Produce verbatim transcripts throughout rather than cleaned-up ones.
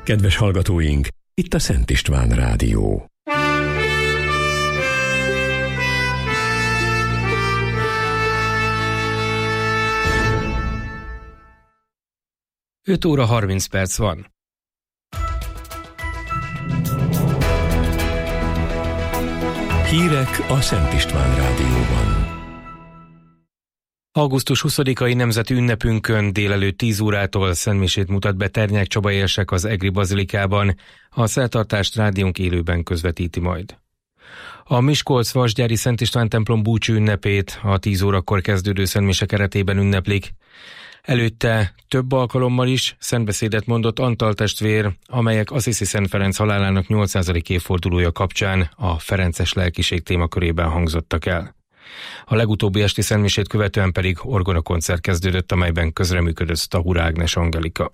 Kedves hallgatóink, itt a Szent István Rádió. öt óra harminc perc van. Hírek a Szent István Rádióban. augusztus huszadikai nemzeti ünnepünkön délelőtt tíz órától szentmisét mutat be Ternyák Csaba érsek az Egri bazilikában. A szertartást rádiónk élőben közvetíti majd. A Miskolc-Vasgyári Szent István templom búcsú ünnepét a tíz órakor kezdődő szentmise keretében ünneplik. Előtte több alkalommal is szentbeszédet mondott Antal testvér, amelyek Assisi Szent Ferenc halálának nyolcszázadik évfordulója kapcsán a ferences lelkiség témakörében hangzottak el. A legutóbbi esti szentmisét követően pedig orgonakoncert kezdődött, amelyben közreműködött Stahura Ágnes Angelika.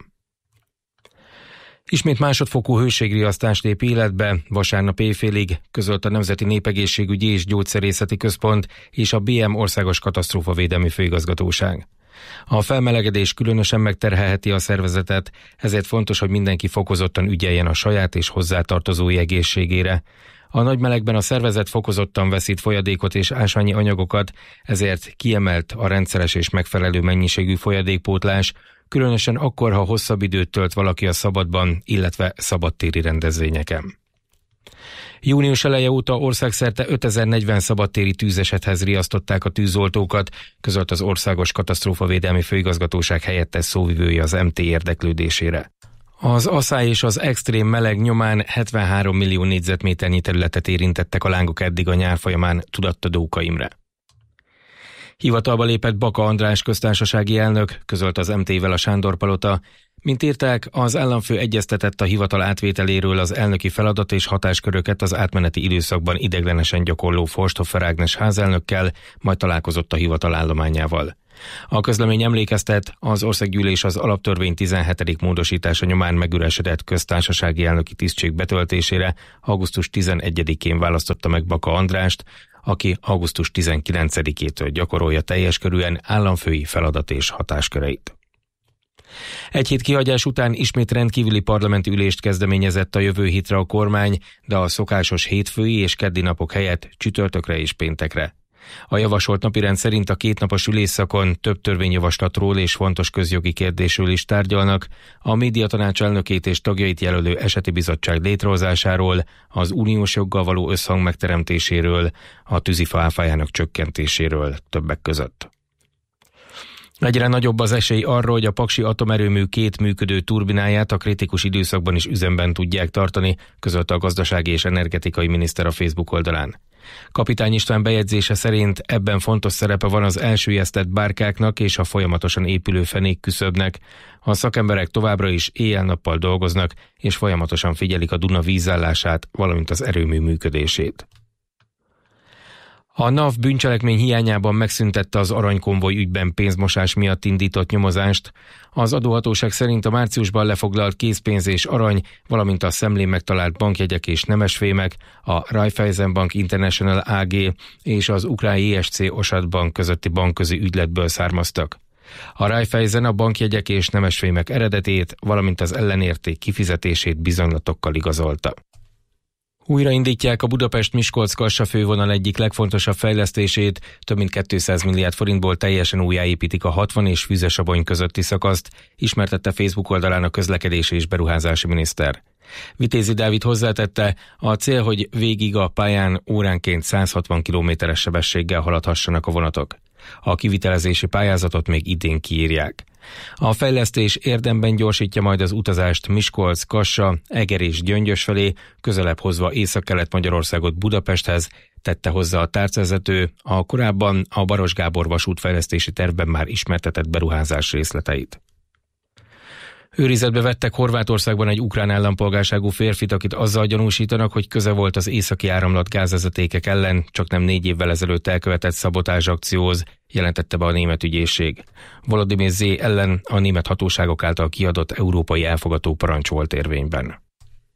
Ismét másodfokú hőségriasztást lép életbe, vasárnap éjfélig közölt a Nemzeti Népegészségügyi és Gyógyszerészeti Központ és a bé em Országos Katasztrófavédelmi Főigazgatóság. A felmelegedés különösen megterhelheti a szervezetet, ezért fontos, hogy mindenki fokozottan ügyeljen a saját és hozzátartozói egészségére. A nagy melegben a szervezet fokozottan veszít folyadékot és ásványi anyagokat, ezért kiemelt a rendszeres és megfelelő mennyiségű folyadékpótlás, különösen akkor, ha hosszabb időt tölt valaki a szabadban, illetve szabadtéri rendezvényeken. Június eleje óta országszerte ötezer-negyven szabadtéri tűzesethez riasztották a tűzoltókat, közölt az Országos Katasztrófavédelmi Főigazgatóság helyettes szóvivője az em té érdeklődésére. Az aszály és az extrém meleg nyomán hetvenhárom millió négyzetméternyi területet érintettek a lángok eddig a nyár folyamán, tudatta Dóka Imre. Hivatalba lépett Baka András köztársasági elnök, közölt az em té-vel a Sándor-palota. Mint írták, az államfő egyeztetett a hivatal átvételéről az elnöki feladat és hatásköröket az átmeneti időszakban ideiglenesen gyakorló Forsthofer Ágnes házelnökkel, majd találkozott a hivatal állományával. A közlemény emlékeztet, az országgyűlés az alaptörvény tizenhetedik módosítása nyomán megüresedett köztársasági elnöki tisztség betöltésére augusztus tizenegyedikén választotta meg Baka Andrást, aki augusztus tizenkilencedikétől gyakorolja teljes körűen államfői feladat és hatásköreit. Egy hét kihagyás után ismét rendkívüli parlamenti ülést kezdeményezett a jövő hétre a kormány, de a szokásos hétfői és keddi napok helyett csütörtökre és péntekre. A javasolt napirend szerint a kétnapos ülésszakon több törvényjavaslatról és fontos közjogi kérdésről is tárgyalnak, a médiatanács elnökét és tagjait jelölő eseti bizottság létrehozásáról, az uniós joggal való összhang megteremtéséről, a tűzifa áfájának csökkentéséről többek között. Egyre nagyobb az esély arra, hogy a paksi atomerőmű két működő turbináját a kritikus időszakban is üzemben tudják tartani, közölte a gazdasági és energetikai miniszter a Facebook oldalán. Kapitány István bejegyzése szerint ebben fontos szerepe van az elsüllyesztett bárkáknak és a folyamatosan épülő fenék küszöbnek. A szakemberek továbbra is éjjel-nappal dolgoznak, és folyamatosan figyelik a Duna vízállását, valamint az erőmű működését. A NAV bűncselekmény hiányában megszüntette az aranykonvoj ügyben pénzmosás miatt indított nyomozást. Az adóhatóság szerint a márciusban lefoglalt készpénz és arany, valamint a szemlén megtalált bankjegyek és nemesfémek, a Raiffeisen Bank International á gé és az ukrán jé es cé Oshad Bank közötti bankközi ügyletből származtak. A Raiffeisen a bankjegyek és nemesfémek eredetét, valamint az ellenérték kifizetését bizonylatokkal igazolta. Újraindítják a Budapest-Miskolc-Kassa fővonal egyik legfontosabb fejlesztését, több mint kétszáz milliárd forintból teljesen újjáépítik a hatvan és Füzesabony közötti szakaszt, ismertette Facebook oldalán a közlekedési és beruházási miniszter. Vitézi Dávid hozzátette, a cél, hogy végig a pályán óránként száz hatvan kilométeres sebességgel haladhassanak a vonatok. A kivitelezési pályázatot még idén kiírják. A fejlesztés érdemben gyorsítja majd az utazást Miskolc, Kassa, Eger és Gyöngyös felé, közelebb hozva Észak-Kelet-Magyarországot Budapesthez, tette hozzá a tárcavezető, a korábban a Baros Gábor vasútfejlesztési tervben már ismertetett beruházás részleteit. Őrizetbe vettek Horvátországban egy ukrán állampolgárságú férfit, akit azzal gyanúsítanak, hogy köze volt az északi áramlat gázvezetékek ellen csak nem négy évvel ezelőtt elkövetett szabotázs akcióhoz, jelentette be a német ügyészség. Volodymyr Z. ellen a német hatóságok által kiadott európai elfogató parancs volt érvényben.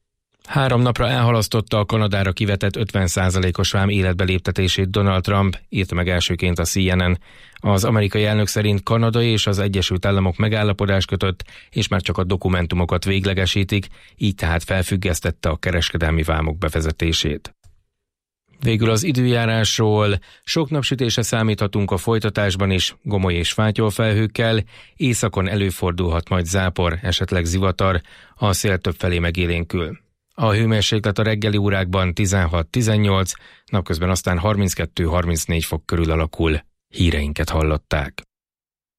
Három napra elhalasztotta a Kanadára kivetett ötven százalékos vám életbe léptetését Donald Trump, írta meg elsőként a C N N. Az amerikai elnök szerint Kanada és az Egyesült Államok megállapodást kötött, és már csak a dokumentumokat véglegesítik, így tehát felfüggesztette a kereskedelmi vámok bevezetését. Végül az időjárásról. Sok napsütésre számíthatunk a folytatásban is, gomoly és fátyolfelhőkkel, északon előfordulhat majd zápor, esetleg zivatar, a szél többfelé megélénkül. A hőmérséklet a reggeli órákban tizenhat-tizennyolc, napközben aztán harminckettő-harmincnégy fok körül alakul. Híreinket hallották.